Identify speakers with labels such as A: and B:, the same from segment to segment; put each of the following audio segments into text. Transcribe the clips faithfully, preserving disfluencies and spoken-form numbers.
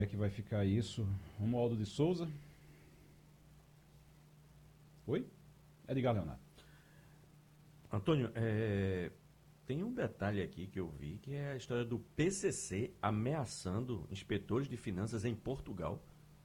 A: é que vai ficar isso? Romualdo de Souza. Oi? Edgar Leonardo.
B: Antônio, é, tem um detalhe aqui que eu vi, que é a história do P C C ameaçando inspetores de finanças em Portugal.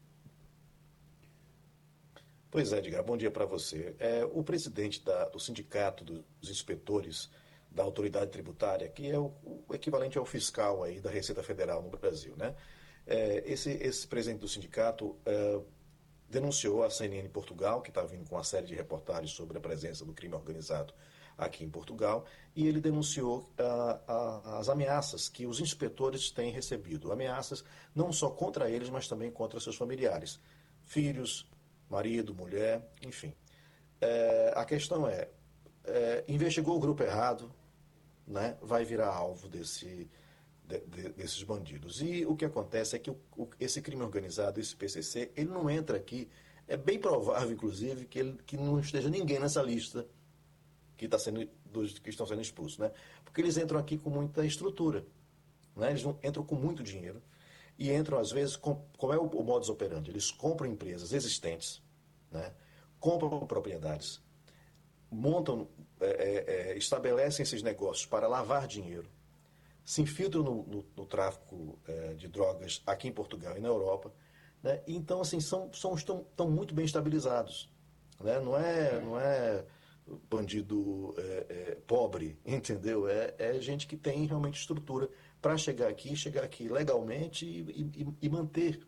C: Pois é, Edgar, bom dia para você. É, o presidente da- do Sindicato dos Inspetores da Autoridade Tributária, que é o, o equivalente ao fiscal aí da Receita Federal no Brasil, né? É, esse, esse presidente do sindicato é, denunciou a C N N Portugal, que está vindo com uma série de reportagens sobre a presença do crime organizado aqui em Portugal, e ele denunciou ah, ah, as ameaças que os inspetores têm recebido. Ameaças não só contra eles, mas também contra seus familiares, filhos, marido, mulher, enfim. É, a questão é, é, investigou o grupo errado, né, vai virar alvo desse, de- de- desses bandidos. E o que acontece é que o- o- esse crime organizado, esse P C C, ele não entra aqui. É bem provável, inclusive, que, ele, que não esteja ninguém nessa lista que, tá sendo, dos que estão sendo expulsos, né? Porque eles entram aqui com muita estrutura, né? Eles não- entram com muito dinheiro e entram, às vezes, com, qual é o, o modus operandi? Eles compram empresas existentes, né? Compram propriedades, montam, é, é, é, estabelecem esses negócios para lavar dinheiro, se infiltram no, no, no tráfico é, de drogas aqui em Portugal e na Europa, né? Então, assim, são, são, estão, estão muito bem estabilizados, né? Não é, não é bandido é, é, pobre, entendeu? É, é gente que tem realmente estrutura para chegar aqui, chegar aqui legalmente e, e, e manter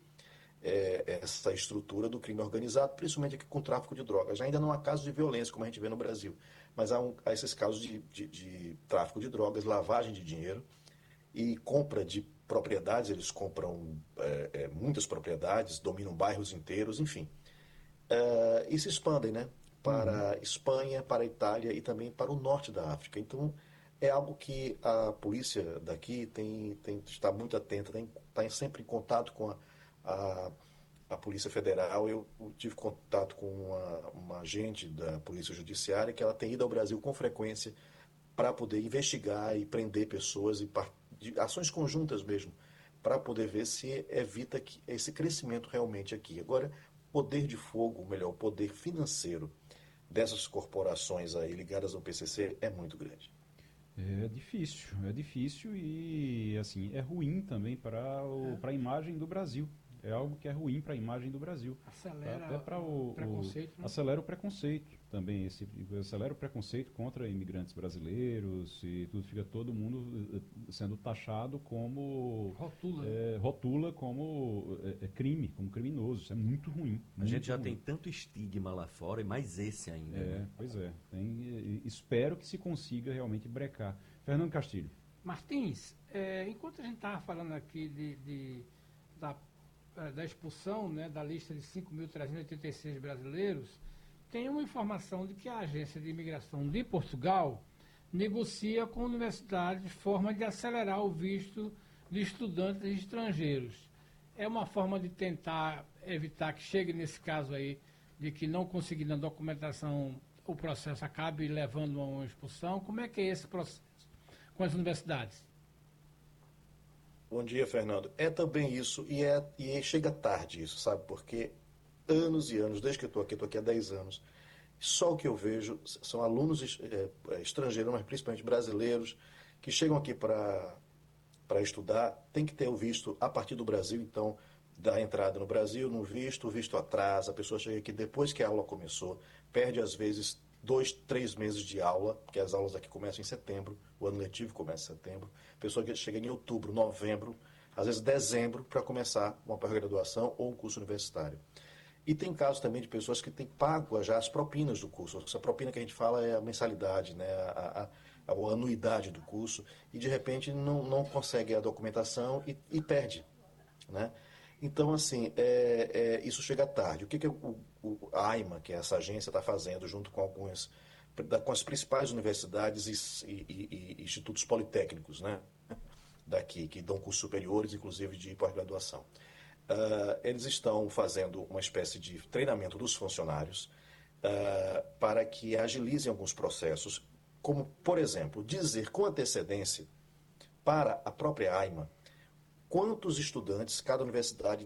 C: é, essa estrutura do crime organizado, principalmente aqui com o tráfico de drogas. Ainda não há casos de violência, como a gente vê no Brasil, mas há, um, há esses casos de, de, de tráfico de drogas, lavagem de dinheiro e compra de propriedades. Eles compram é, é, muitas propriedades, dominam bairros inteiros, enfim. É, e se expandem, né?
A: Uhum.
C: Para a Espanha, para a Itália e também para o norte da África. Então, é algo que a polícia daqui tem, tem está muito atenta, tem, está sempre em contato com a, a, a Polícia Federal. Eu tive contato com uma, uma agente da Polícia Judiciária que ela tem ido ao Brasil com frequência para poder investigar e prender pessoas e par- de ações conjuntas mesmo, para poder ver se evita que esse crescimento realmente aqui. Agora, poder de fogo, ou melhor, o poder financeiro dessas corporações aí ligadas ao P C C é muito grande.
A: É difícil, é difícil e assim é ruim também para o,
D: É,
A: para a imagem do Brasil. É algo que é ruim para a imagem do Brasil, tá? Até
D: acelera
A: para
D: o
A: o, o
D: preconceito, né?
A: acelera o preconceito também, esse acelera o preconceito contra imigrantes brasileiros e tudo fica todo mundo eh, sendo taxado como
D: Rotula, né?
A: eh, rotula como eh, eh, crime, como criminoso. Isso é muito ruim,
B: A gente
A: muito
B: já tem
A: ruim.
B: tanto estigma lá fora, e mais esse ainda,
A: É,
B: né?
A: pois é. Tem, espero que se consiga realmente brecar. Fernando Castilho.
D: Martins, é, enquanto a gente estava falando aqui de, de- da, eh, da expulsão, né, da lista de cinco mil trezentos e oitenta e seis brasileiros, tem uma informação de que a Agência de Imigração de Portugal negocia com universidades forma de acelerar o visto de estudantes estrangeiros. É uma forma de tentar evitar que chegue nesse caso aí, de que não conseguindo a documentação, o processo acabe levando a uma expulsão. Como é que é esse processo com as universidades?
C: Bom dia, Fernando. É também isso, e, é, e chega tarde isso, sabe? Porque anos e anos, desde que eu estou aqui, estou aqui há dez anos, só o que eu vejo são alunos é, estrangeiros, mas principalmente brasileiros, que chegam aqui para para estudar, tem que ter o visto a partir do Brasil, então, da entrada no Brasil, no visto, o visto atrasa, a pessoa chega aqui depois que a aula começou, perde às vezes dois, três meses de aula, porque as aulas aqui começam em setembro, o ano letivo começa em setembro, a pessoa que chega em outubro, novembro, às vezes dezembro, para começar uma pós-graduação ou um curso universitário. E tem casos também de pessoas que têm pago já as propinas do curso. Essa propina que a gente fala é a mensalidade, né? a, a, a anuidade do curso, e de repente não, não consegue a documentação e, e perde. Né? Então, assim, é, é, isso chega tarde. O que, que o, o, a AIMA, que é essa agência, está fazendo, junto com algumas com as principais universidades e, e, e, e institutos politécnicos, né? Daqui, que dão cursos superiores, inclusive de pós-graduação. Uh, eles estão fazendo uma espécie de treinamento dos funcionários uh, para que agilizem alguns processos, como, por exemplo, dizer com antecedência para a própria AIMA quantos estudantes cada universidade